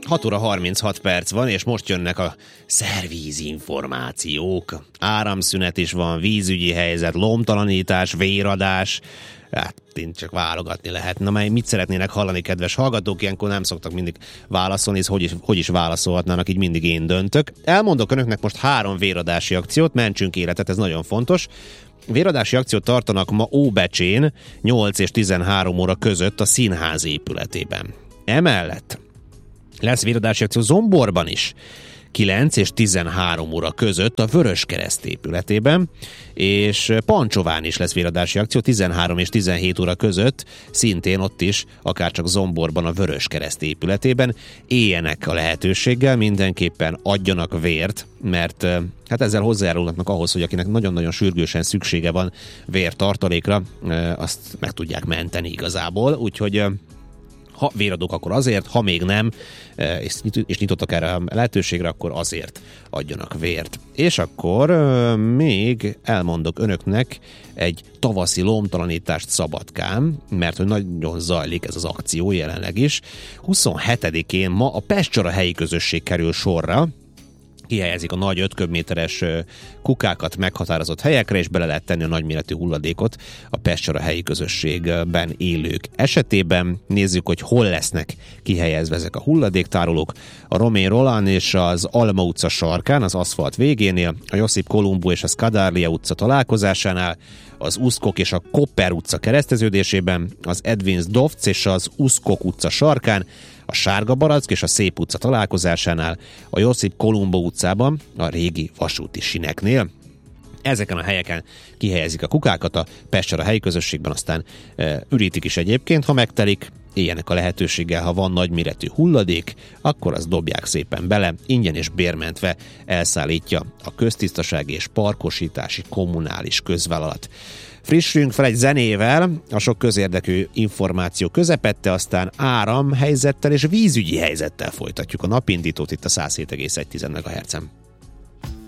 6 óra 36 perc van, és most jönnek a szervízinformációk. Áramszünet is van, vízügyi helyzet, lomtalanítás, véradás. Hát, én csak válogatni lehet. Na, mely mit szeretnének hallani, kedves hallgatók? Ilyenkor nem szoktak mindig válaszolni, és hogy is válaszolhatnának, így mindig én döntök. Elmondok önöknek most 3 véradási akciót, mentsünk életet, ez nagyon fontos. Véradási akciót tartanak ma Óbecsén 8 és 13 óra között a színház épületében. Emellett lesz véradási akció Zomborban is, 9 és 13 óra között a Vöröskereszt épületében, és Pancsován is lesz véradási akció 13 és 17 óra között, szintén ott is, akárcsak Zomborban a Vöröskereszt épületében. Éljenek a lehetőséggel, mindenképpen adjanak vért, mert hát ezzel hozzájárulnak ahhoz, hogy akinek nagyon-nagyon sürgősen szüksége van vértartalékra, azt meg tudják menteni igazából, úgyhogy ha véradók, akkor azért, ha még nem, és nyitottak erre a lehetőségre, akkor azért adjanak vért. És akkor még elmondok önöknek egy tavaszi lomtalanítást Szabadkán, mert hogy nagyon zajlik ez az akció jelenleg is. 27-én ma a Pestcsara helyi közösség kerül sorra, kihelyezik a nagy 5 köbméteres kukákat meghatározott helyekre, és bele lehet tenni a nagyméretű hulladékot a Pestcsara helyi közösségben élők esetében. Nézzük, hogy hol lesznek kihelyezve ezek a hulladéktárolók. A Romén Roland és az Alma utca sarkán, az aszfalt végénél, a Josip Kolumbu és a Skadárlia utca találkozásánál, az Uszkok és a Kopper utca kereszteződésében, az Edwins Dovc és az Uszkok utca sarkán, a Sárga Barack és a Szép utca találkozásánál, a Josip Kolumbu utcában, a régi vasúti sineknél. Ezeken a helyeken kihelyezik a kukákat, a Pestcsara helyi közösségben aztán ürítik is egyébként, ha megtelik. Éljenek a lehetőséggel, ha van nagyméretű hulladék, akkor azt dobják szépen bele, ingyen és bérmentve elszállítja a köztisztasági és parkosítási kommunális közvállalat. Frissüljünk fel egy zenével, a sok közérdekű információ közepette, aztán áramhelyzettel és vízügyi helyzettel folytatjuk a napindítót itt a 107,1 MHz-en.